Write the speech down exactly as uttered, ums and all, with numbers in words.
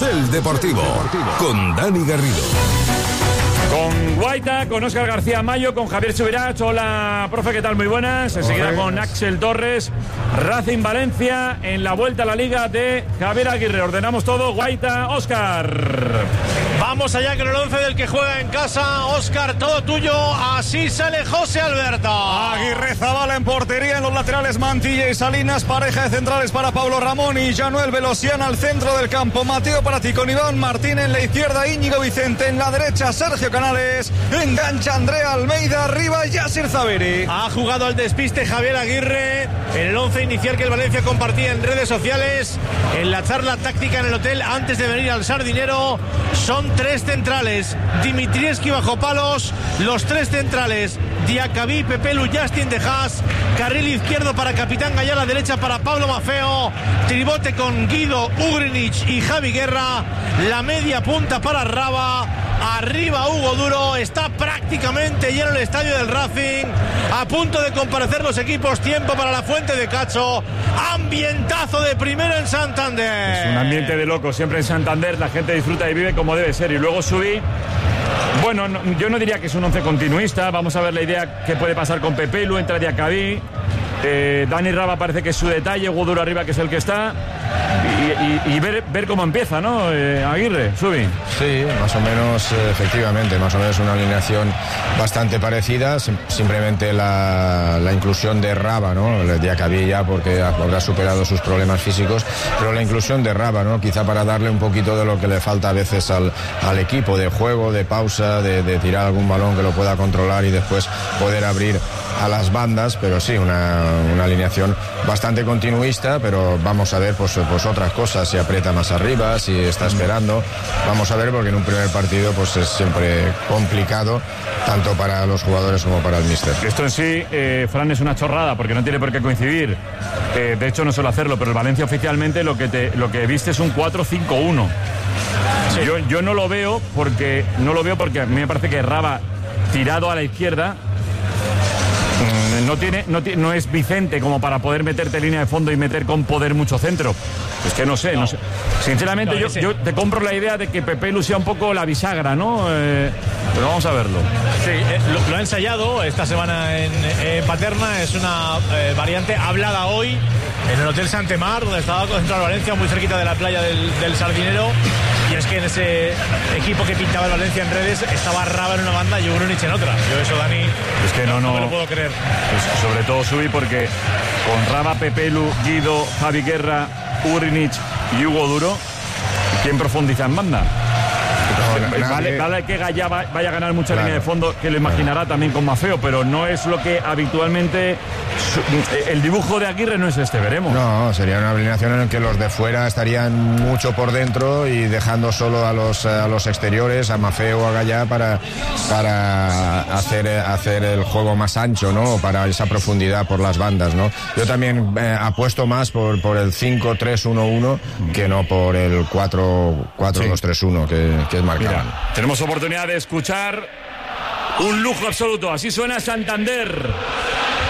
Carrusel Deportivo con Dani Garrido. Con Guaita, con Óscar García Mayo, con Javier Subirach. Hola, profe, ¿qué tal? Muy buenas. Enseguida con Axel Torres. Racing Valencia en la vuelta a la Liga de Javier Aguirre. Ordenamos todo. Guaita, Óscar. Vamos allá con el once del que juega en casa. Óscar, todo tuyo. Así sale José Alberto. Aguirre Zabala en portería, en los laterales Mantilla y Salinas. Pareja de centrales para Pablo Ramón y Januel Velosian al centro del campo. Mateo Prati con Iván Martín en la izquierda. Íñigo Vicente en la derecha. Sergio Canales. Engancha Andrea Almeida. Arriba Yasir Zaberi. Ha jugado al despiste Javier Aguirre en el once inicial que el Valencia compartía en redes sociales. En la charla táctica en el hotel antes de venir al Sardinero. Son tres centrales. Dimitrievski bajo palos. Los tres centrales. Diacabí, Pepelu, Justin de Haas. Carril izquierdo para Capitán Gallá, la derecha para Pablo Maffeo. Tribote con Guido, Ugrinic y Javi Guerra. La media punta para Raba. Arriba Hugo Duro. Está prácticamente lleno el estadio del Racing. A punto de comparecer los equipos. Tiempo para la Fuente de Cacho. Ambientazo de primero en Santander. Es un ambiente de loco. Siempre en Santander la gente disfruta y vive como debe ser. Y luego subí. Bueno, no, yo no diría que es un once continuista. Vamos a ver la idea que puede pasar con Pepelu. Entra Diacabí. Eh, Dani Raba parece que es su detalle. Hugo Duro arriba, que es el que está. Y, y, y ver, ver cómo empieza, ¿no? Eh, Aguirre, Subi. Sí, más o menos, eh, efectivamente, más o menos una alineación bastante parecida. Sim- simplemente la, la inclusión de Raba, ¿no? El Diacabí ya porque habrá superado sus problemas físicos, pero la inclusión de Raba, ¿no? Quizá para darle un poquito de lo que le falta a veces al, al equipo, de juego, de pausa, de, de tirar algún balón que lo pueda controlar y después poder abrir a las bandas, pero sí, una, una alineación bastante continuista, pero vamos a ver pues, pues otras cosas, si aprieta más arriba, si está esperando, vamos a ver, porque en un primer partido pues es siempre complicado, tanto para los jugadores como para el míster. Esto en sí, eh, Fran, es una chorrada, porque no tiene por qué coincidir, eh, de hecho no suele hacerlo, pero el Valencia oficialmente lo que, te, lo que viste es un cuatro cinco uno. Sí. Yo, yo no lo veo porque, no lo veo porque a mí me parece que Raba tirado a la izquierda No, tiene, no, tiene, no es Vicente como para poder meterte en línea de fondo y meter con poder mucho centro. Es que no sé, no, no sé. Sinceramente, no, yo, yo te compro la idea de que Pepelu sea un poco la bisagra, ¿no? Eh, pero vamos a verlo. Sí, eh, lo, lo ha ensayado esta semana en, en Paterna. Es una eh, variante hablada hoy en el Hotel Santemar, donde estaba concentrado Valencia, muy cerquita de la playa del, del Sardinero. Y es que en ese equipo que pintaba el Valencia en redes estaba Raba en una banda y Ugrinic en otra. Yo eso, Dani, es que no, no, no me lo puedo creer. Pues sobre todo Subi, porque con Raba, Pepelu, Guido, Javi Guerra, Ugrinic y Hugo Duro, ¿quién profundiza en banda? No, vale, vale que Gallá vaya a ganar mucha claro. línea de fondo, que lo imaginará también con Maffeo, pero no es lo que habitualmente el dibujo de Aguirre no es este, veremos. No, sería una alineación en la que los de fuera estarían mucho por dentro y dejando solo a los a los exteriores, a Maffeo o a Gallá para, para hacer, hacer el juego más ancho, ¿no? Para esa profundidad por las bandas, ¿no? Yo también eh, apuesto más por, por el cinco tres uno uno que no por el cuatro dos tres uno que, que es marcado. Mira, tenemos oportunidad de escuchar un lujo absoluto. Así suena Santander.